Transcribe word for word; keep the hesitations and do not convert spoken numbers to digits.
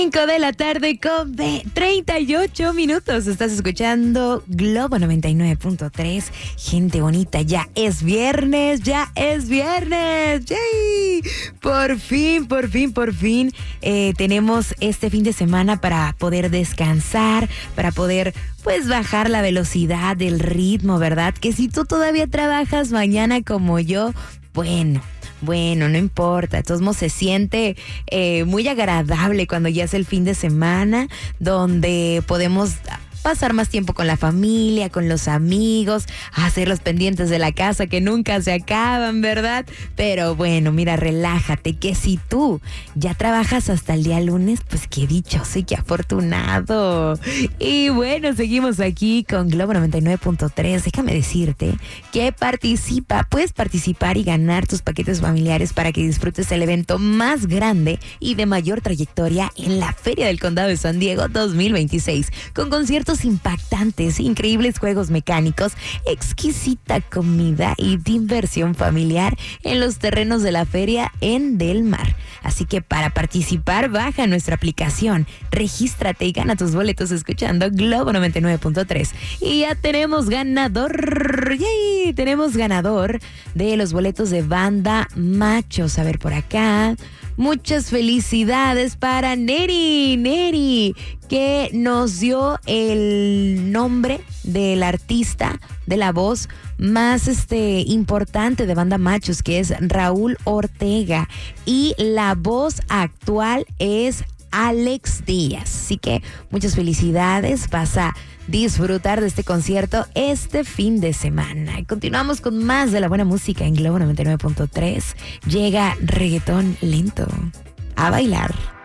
cinco de la tarde con treinta y ocho minutos. Estás escuchando Globo noventa y nueve punto tres. Gente bonita, ya es viernes, ya es viernes. ¡Yay! Por fin, por fin, por fin eh, tenemos este fin de semana para poder descansar, para poder pues bajar la velocidad del ritmo, ¿verdad? Que si tú todavía trabajas mañana como yo, bueno... Bueno, no importa, de todos modos se siente eh, muy agradable cuando ya es el fin de semana, donde podemos pasar más tiempo con la familia, con los amigos, hacer los pendientes de la casa que nunca se acaban, ¿verdad? Pero bueno, mira, relájate, que si tú ya trabajas hasta el día lunes, pues qué dichoso y qué afortunado. Y bueno, seguimos aquí con Globo noventa y nueve punto tres. Déjame decirte que participa, puedes participar y ganar tus paquetes familiares para que disfrutes el evento más grande y de mayor trayectoria en la Feria del Condado de San Diego dos mil veintiséis, con conciertos impactantes, increíbles juegos mecánicos, exquisita comida y diversión familiar en los terrenos de la feria en Del Mar. Así que para participar, baja nuestra aplicación, regístrate y gana tus boletos escuchando Globo noventa y nueve punto tres. Y ya tenemos ganador, ¡yay! Tenemos ganador de los boletos de Banda Machos. A ver por acá. Muchas felicidades para Neri, Neri, que nos dio el nombre del artista de la voz más este, importante de Banda Machos, que es Raúl Ortega. Y la voz actual es Alex Díaz. Así que muchas felicidades, vas a disfrutar de este concierto este fin de semana. Y continuamos con más de la buena música en Globo noventa y nueve punto tres. Llega reggaetón lento. A bailar.